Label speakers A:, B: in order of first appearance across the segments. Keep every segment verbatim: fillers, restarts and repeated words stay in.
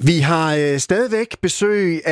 A: Vi har øh, stadigvæk besøg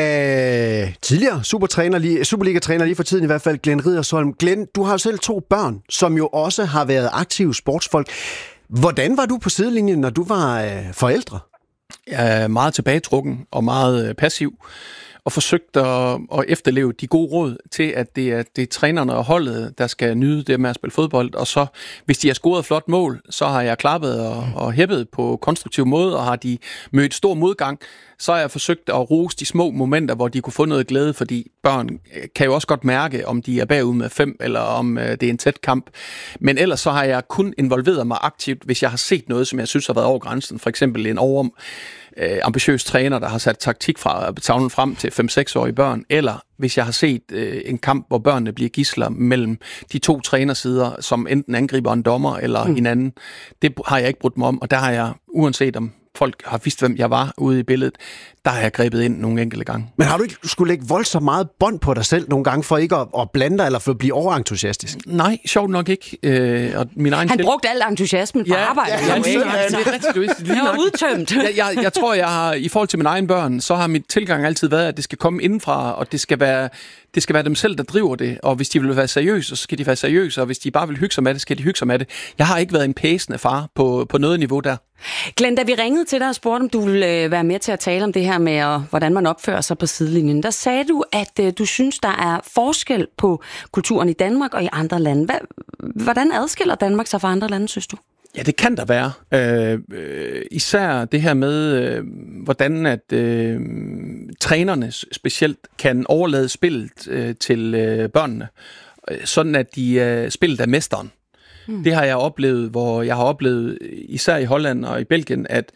A: af tidligere supertræner, Superliga-træner lige for tiden i hvert fald, Glenn Riddersholm. Glenn, du har jo selv to børn, som jo også har været aktive sportsfolk. Hvordan var du på sidelinjen, når du var øh, forældre?
B: Jeg er meget tilbagetrukken og meget øh, passiv, og forsøgt at, at efterleve de gode råd til, at det er, det er trænerne og holdet, der skal nyde det med at spille fodbold. Og så, hvis de har scoret flot mål, så har jeg klappet og, og hæppet på konstruktiv måde, og har de mødt stor modgang, så har jeg forsøgt at rose de små momenter, hvor de kunne få noget glæde, fordi børn kan jo også godt mærke, om de er bagud med fem, eller om det er en tæt kamp. Men ellers så har jeg kun involveret mig aktivt, hvis jeg har set noget, som jeg synes har været over grænsen. For eksempel en over øh, ambitiøs træner, der har sat taktik fra tavlen frem til fem-seks-årige børn, eller hvis jeg har set øh, en kamp, hvor børnene bliver gidsler mellem de to trænersider, som enten angriber en dommer eller mm. hinanden. Det har jeg ikke brudt mig om, og der har jeg, uanset om folk har vidst, hvem jeg var ude i billedet, der har jeg grebet ind nogle enkelte gange.
A: Men har du ikke skulle lægge voldsomt meget bånd på dig selv nogle gange, for ikke at, at blande dig, eller for at blive overentusiastisk?
B: Nej, sjovt nok ikke. Øh, og min egen
C: Han
B: til...
C: brugte al entusiasmen på
B: ja,
C: arbejde.
B: Ja, ja, ja, det er rigtigt.
C: Jeg var udtømt.
B: jeg, jeg, jeg tror, jeg har, i forhold til mine egne børn, så har mit tilgang altid været, at det skal komme indenfra, og det skal være, det skal være dem selv, der driver det. Og hvis de vil være seriøse, så skal de være seriøse, og hvis de bare vil hygge sig med det, skal de hygge sig med det. Jeg har ikke været en pæsende far på, på noget niveau der.
C: Glenn, da vi ringede til dig og spurgte, om du ville øh, være med til at tale om det her med, og, hvordan man opfører sig på sidelinjen, der sagde du, at øh, du synes, der er forskel på kulturen i Danmark og i andre lande. Hva, hvordan adskiller Danmark sig fra andre lande, synes du?
B: Ja, det kan der være. Øh, øh, især det her med, øh, hvordan at øh, trænerne specielt kan overlade spillet øh, til øh, børnene, sådan at de øh, spillet af mesteren. Mm. Det har jeg oplevet, hvor jeg har oplevet, især i Holland og i Belgien, at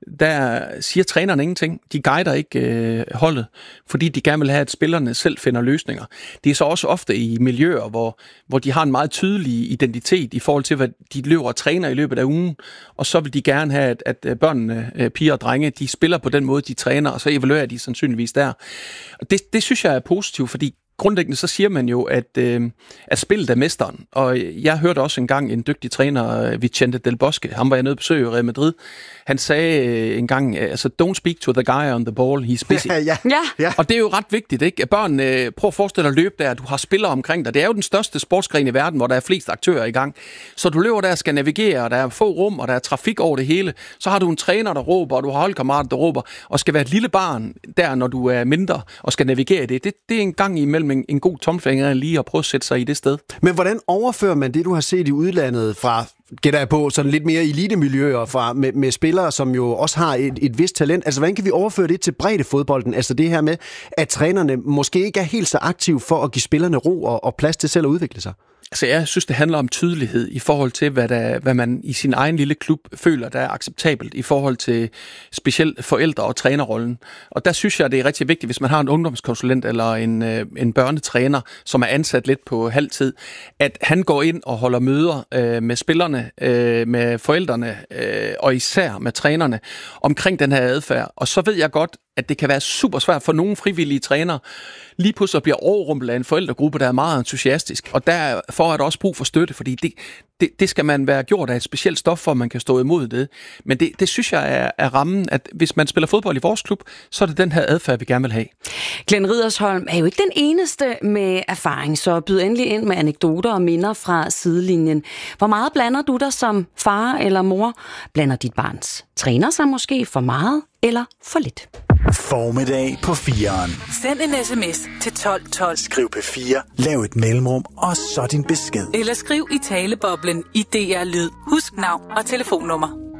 B: der siger trænerne ingenting. De guider ikke øh, holdet, fordi de gerne vil have, at spillerne selv finder løsninger. Det er så også ofte i miljøer, hvor, hvor de har en meget tydelig identitet i forhold til, hvad de løber og træner i løbet af ugen, og så vil de gerne have, at, at børnene, øh, piger og drenge, de spiller på den måde, de træner, og så evaluerer de sandsynligvis der. Og det, det synes jeg er positivt, fordi grundlæggende så siger man jo, at, øh, at spillet er mesteren. Og jeg hørte også engang en dygtig træner, Vicente Del Bosque, ham var jeg nede at besøge i Real Madrid. Han sagde øh, engang, altså don't speak to the guy on the ball, he's busy.
A: Ja, ja,
C: ja.
B: Og det er jo ret vigtigt, ikke? At børn, øh, prøv at forestille dig at løbe der, du har spillere omkring dig. Det er jo den største sportsgren i verden, hvor der er flest aktører i gang. Så du løber der og skal navigere, og der er få rum, og der er trafik over det hele. Så har du en træner, der råber, og du har holdkammerater, der råber, og skal være et lille barn der, når du er mindre, og skal navigere det. Det, det er en gang imellem en, en god tommelfinger lige at prøve at sætte sig i det sted.
A: Men hvordan overfører man det, du har set i udlandet fra, gætter jeg på, sådan lidt mere elitemiljøer fra, med, med spillere, som jo også har et, et vist talent? Altså, hvordan kan vi overføre det til breddefodbolden? Altså det her med, at trænerne måske ikke er helt så aktive for at give spillerne ro og, og plads til selv at udvikle sig?
B: Altså, jeg synes, det handler om tydelighed i forhold til, hvad, der, hvad man i sin egen lille klub føler, der er acceptabelt i forhold til specielt forældre- og trænerrollen. Og der synes jeg, det er rigtig vigtigt, hvis man har en ungdomskonsulent eller en, en børnetræner, som er ansat lidt på halv tid, at han går ind og holder møder øh, med spillerne, øh, med forældrene øh, og især med trænerne omkring den her adfærd. Og så ved jeg godt, at det kan være super svært for nogle frivillige trænere lige pludselig at blive overrumplet af en forældregruppe, der er meget entusiastisk. Og derfor er der også brug for støtte, fordi det, det, det skal man være gjort af et specielt stof, for at man kan stå imod det. Men det, det synes jeg er, er rammen, at hvis man spiller fodbold i vores klub, så er det den her adfærd, vi gerne vil have.
C: Glenn Riddersholm er jo ikke den eneste med erfaring, så byd endelig ind med anekdoter og minder fra sidelinjen. Hvor meget blander du dig som far eller mor? Blander dit barns træner sig måske for meget eller for lidt?
D: Formiddag på fireren.
E: Send en sms til tolv tolv.
D: Skriv P fire, lav et mellemrum, og så din besked.
E: Eller skriv i taleboblen i D R Lyd. Husk navn og telefonnummer.